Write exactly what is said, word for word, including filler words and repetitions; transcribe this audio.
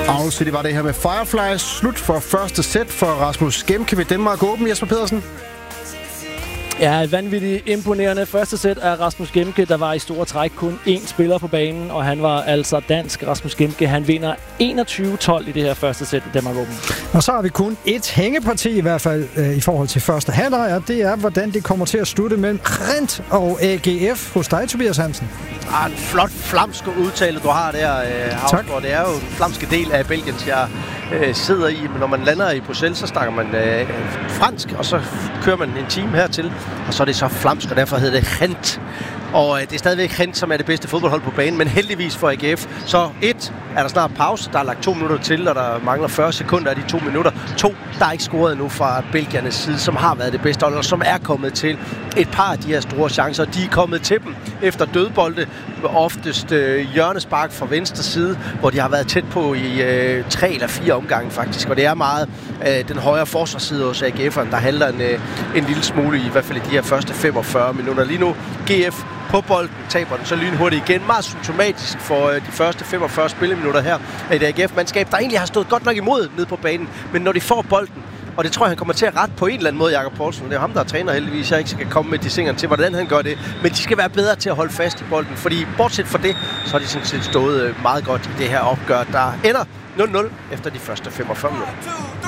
Og det var det her med Firefly. Slut for første sæt for Rasmus Gemke ved Danmark Open. Jesper Pedersen. Ja, et vanvittigt imponerende første sæt af Rasmus Gemke. Der var i store træk kun én spiller på banen, og han var altså dansk. Rasmus Gemke, han vinder enogtyve tolv i det her første sæt i Danmark Open. Og så har vi kun et hængeparti i hvert fald øh, i forhold til første halvleg, og det er, hvordan det kommer til at slutte mellem Rent og A G F hos dig, Tobias Hansen. Ah, en flot flamsk udtale, du har der, øh, Havsgaard. Det er jo en flamske del af Belgien, jeg øh, sidder i. Men når man lander i Bruxelles, så snakker man øh, fransk, og så kører man en time hertil, og så er det så flamsk, og derfor hedder det Rent. Og øh, det er stadigvæk Rent, som er det bedste fodboldhold på banen, men heldigvis for A G F. Så et, er der snart pause. Der er lagt to minutter til, og der mangler fyrre sekunder af de to minutter. To, der er ikke scoret endnu fra belgiernes side, som har været det bedste hold, og som er kommet til et par af de her store chancer. De er kommet til dem efter dødbolde, oftest øh, hjørnespark fra venstre side, hvor de har været tæt på i øh, tre eller fire omgange faktisk. Og det er meget øh, den højre forsvarsside hos A G F'eren, der handler en, øh, en lille smule i, i hvert fald i de her første femogfyrre minutter. Lige nu G F på bolden, taber den så lynhurtigt igen. Meget symptomatisk for øh, de første femogfyrre spilleminutter her af et A G F-mandskab, der egentlig har stået godt nok imod ned på banen. Men når de får bolden, og det tror jeg, han kommer til at rette på en eller anden måde, Jakob Poulsen. Det er ham, der er træner heldigvis. Jeg ikke skal komme med de singerne til, hvordan han gør det. Men de skal være bedre til at holde fast i bolden. Fordi bortset fra det, så har de sådan set stået meget godt i det her opgør, der ender nul nul efter de første femogfyrre minutter.